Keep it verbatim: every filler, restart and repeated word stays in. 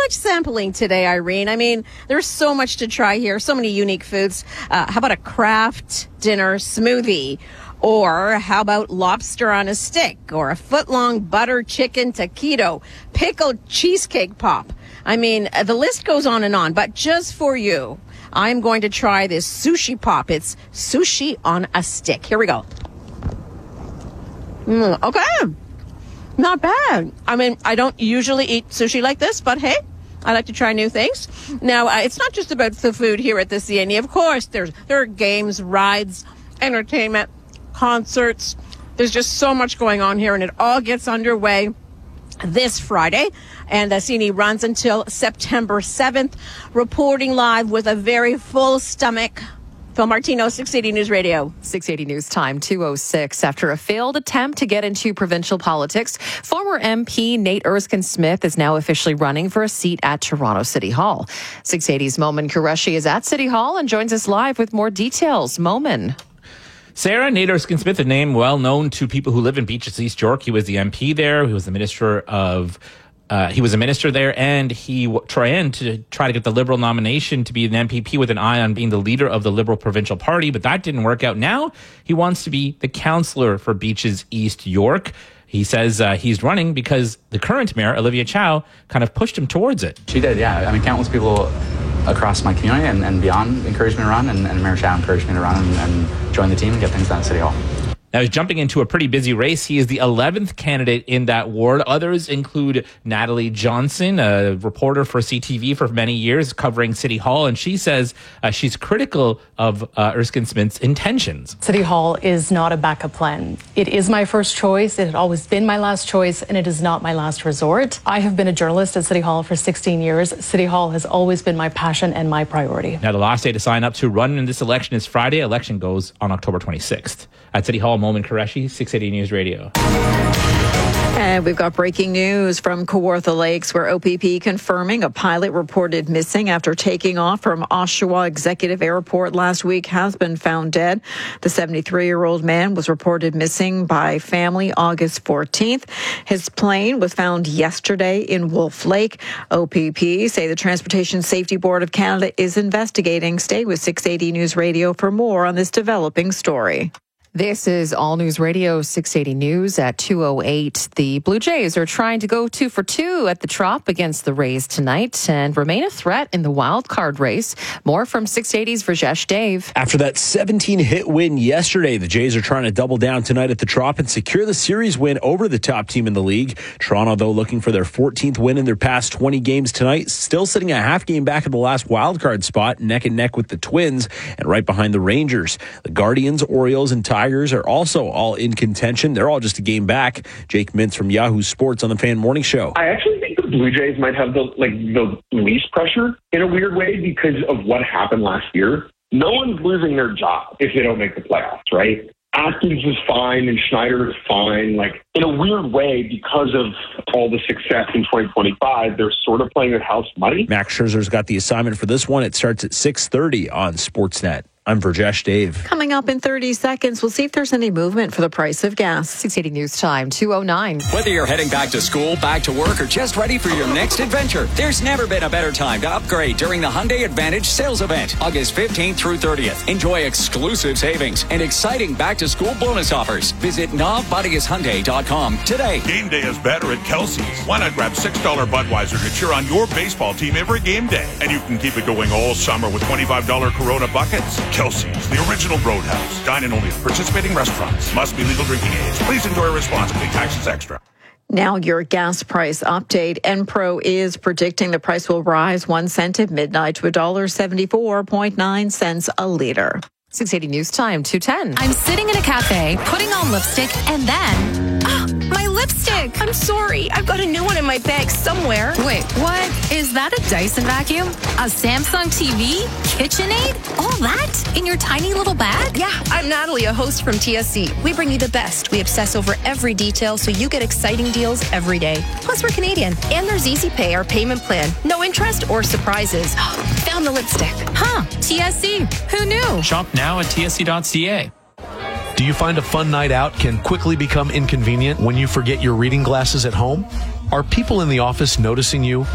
much sampling today, Irene. I mean, there's so much to try here, so many unique foods. Uh, how about a craft dinner smoothie? Or how about lobster on a stick? Or a foot-long butter chicken taquito? Pickled cheesecake pop? I mean, the list goes on and on. But just for you, I'm going to try this sushi pop. It's sushi on a stick. Here we go. Mm, okay. Not bad. I mean, I don't usually eat sushi like this, but hey, I like to try new things. Now, uh, it's not just about the food here at the C N E. Of course, there's there are games, rides, entertainment, concerts. There's just so much going on here, and it all gets underway this Friday. And the C N E runs until September seventh, reporting live with a very full stomach. Phil Martino, six eighty News Radio. six eighty News Time, two oh six. After a failed attempt to get into provincial politics, former M P Nate Erskine-Smith is now officially running for a seat at Toronto City Hall. six eighty's Momin Qureshi is at City Hall and joins us live with more details. Momin. Sarah, Nate Erskine-Smith, a name well known to people who live in Beaches, East York. He was the M P there. He was the Minister of... Uh, he was a minister there, and he w- tried to try to get the Liberal nomination to be an M P P with an eye on being the leader of the Liberal provincial party, but that didn't work out. Now he wants to be the councillor for Beaches East York. He says uh, he's running because the current mayor, Olivia Chow, kind of pushed him towards it. She did, yeah. I mean, countless people across my community and, and beyond encouraged me to run, and, and Mayor Chow encouraged me to run and, and join the team and get things done at City Hall. Now, he's jumping into a pretty busy race. He is the eleventh candidate in that ward. Others include Natalie Johnson, a reporter for C T V for many years, covering City Hall. And she says uh, she's critical of uh, Erskine-Smith's intentions. City Hall is not a backup plan. It is my first choice. It had always been my last choice, and it is not my last resort. I have been a journalist at City Hall for sixteen years. City Hall has always been my passion and my priority. Now, the last day to sign up to run in this election is Friday. Election goes on October twenty-sixth. At City Hall, Momin Qureshi, six eighty News Radio. And we've got breaking news from Kawartha Lakes, where O P P confirming a pilot reported missing after taking off from Oshawa Executive Airport last week has been found dead. The seventy-three-year-old man was reported missing by family August fourteenth. His plane was found yesterday in Wolf Lake. O P P say the Transportation Safety Board of Canada is investigating. Stay with six eighty News Radio for more on this developing story. This is All News Radio, six eighty News at two oh eight. The Blue Jays are trying to go two for two at the Trop against the Rays tonight and remain a threat in the wild card race. More from six eighty's Rajesh Dave. After that seventeen-hit win yesterday, the Jays are trying to double down tonight at the Trop and secure the series win over the top team in the league. Toronto, though, looking for their fourteenth win in their past twenty games tonight, still sitting a half game back in the last wild card spot, neck and neck with the Twins and right behind the Rangers. The Guardians, Orioles, and Tigers are also all in contention. They're all just a game back. Jake Mintz from Yahoo Sports on the Fan Morning Show. I actually think the Blue Jays might have the like the least pressure in a weird way because of what happened last year. No one's losing their job if they don't make the playoffs, right? Atkins is fine and Schneider is fine. Like, in a weird way, because of all the success in twenty twenty-five, they're sort of playing with house money. Max Scherzer's got the assignment for this one. It starts at six thirty on Sportsnet. I'm Rajesh Dave. Coming up in thirty seconds, we'll see if there's any movement for the price of gas. six eighty News Time, two oh nine. Whether you're heading back to school, back to work, or just ready for your next adventure, there's never been a better time to upgrade during the Hyundai Advantage sales event, August fifteenth through thirtieth. Enjoy exclusive savings and exciting back-to-school bonus offers. Visit Nav Buddies Hyundai dot com today. Game day is better at Kelsey's. Why not grab six dollar Budweiser to cheer on your baseball team every game day? And you can keep it going all summer with twenty-five dollar Corona buckets. Kelsey's, the original Roadhouse. Dine in only at participating restaurants. Must be legal drinking age. Please enjoy responsibly. Taxes extra. Now your gas price update. Enpro is predicting the price will rise one cent at midnight to one dollar seventy-four point nine cents a liter. six eighty News Time, two ten. I'm sitting in a cafe, putting on lipstick, and then... Oh, my lipstick! I'm sorry. I've got a new one in my bag somewhere. Wait, what? Is that a Dyson vacuum? A Samsung T V? KitchenAid? All that? In your tiny little bag? Yeah, I'm Natalie, a host from T S C. We bring you the best. We obsess over every detail so you get exciting deals every day. Plus, we're Canadian. And there's Easy Pay, our payment plan. No interest or surprises. Found the lipstick. Huh, T S C. Who knew? Shop now at T S C dot C A. Do you find a fun night out can quickly become inconvenient when you forget your reading glasses at home? Are people in the office noticing you?